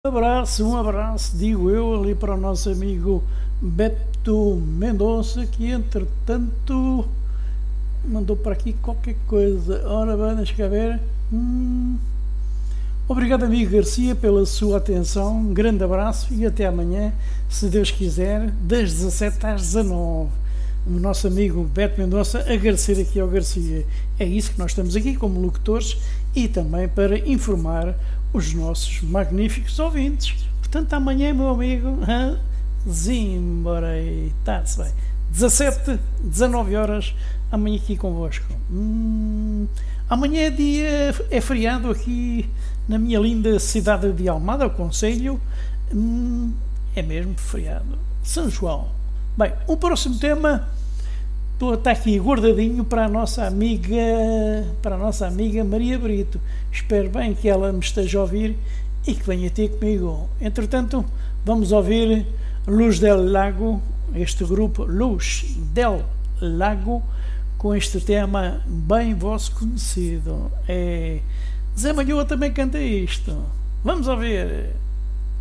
Um abraço, digo eu, ali para o nosso amigo Beto Mendonça, que entretanto mandou para aqui qualquer coisa. Ora bem, deixa cá ver. Obrigado, amigo Garcia, pela sua atenção. Um grande abraço e até amanhã, se Deus quiser, das 17 às 19. O nosso amigo Beto Mendonça, agradecer aqui ao Garcia. É isso que nós estamos aqui como locutores e também para informar os nossos magníficos ouvintes. Portanto, amanhã, meu amigo, zimbora aí, está-se bem. 17, 19 horas, amanhã aqui convosco. Amanhã é feriado aqui na minha linda cidade de Almada, o concelho. É mesmo feriado. São João. Bem, o próximo tema está aqui guardadinho para a nossa amiga Maria Brito. Espero bem que ela me esteja a ouvir e que venha ter comigo. Entretanto, vamos ouvir Luz del Lago, este grupo Luz del Lago, com este tema bem vosso conhecido. Zé Malhoa também canta isto. Vamos ouvir.